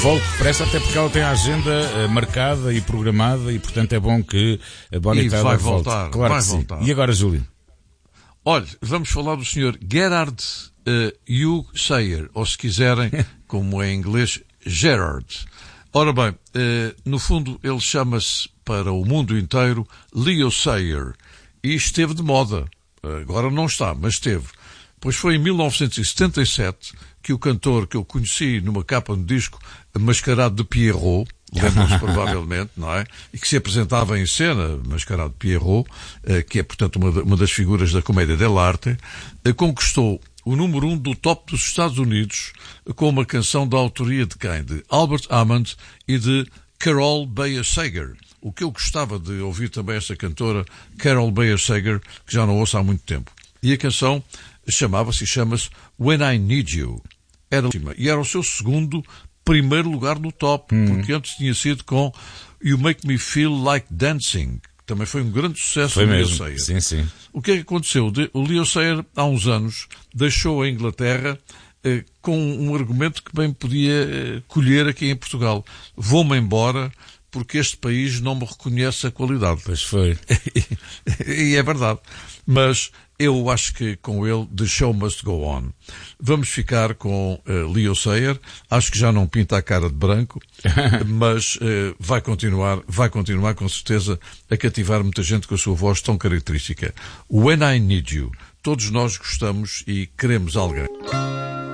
Volto depressa, até porque ela tem a agenda marcada e programada e, portanto, é bom que a Bonnie Tyler volte. Claro que sim. Voltar. E agora, Júlio? Olha, vamos falar do Sr. Gerard Hugh Sayer, ou se quiserem, como é em inglês, Gerard. Ora bem, no fundo ele chama-se para o mundo inteiro Leo Sayer e esteve de moda. Agora não está, mas esteve. Pois foi em 1977 que o cantor que eu conheci numa capa de disco mascarado de Pierrot, lembram-se provavelmente, não é? E que se apresentava em cena, mascarado de Pierrot, que é, portanto, uma das figuras da comédia dell'arte, conquistou o número 1 do top dos Estados Unidos com uma canção da autoria de quem? De Albert Hammond e de Carole Bayer Sager. O que eu gostava de ouvir também essa cantora, Carole Bayer Sager, que já não ouço há muito tempo. E a canção chamava-se e chama-se When I Need You. E era o seu primeiro lugar no top, porque antes tinha sido com You Make Me Feel Like Dancing, que também foi um grande sucesso do Leo Sayer. Sim, sim. O que é que aconteceu? O Leo Sayer, há uns anos, deixou a Inglaterra com um argumento que bem podia colher aqui em Portugal. Vou-me embora porque este país não me reconhece a qualidade. Pois foi. E é verdade. Mas eu acho que com ele The Show Must Go On. Vamos ficar com Leo Sayer. Acho que já não pinta a cara de branco, mas vai continuar com certeza a cativar muita gente com a sua voz tão característica. When I Need You. Todos nós gostamos e queremos alguém.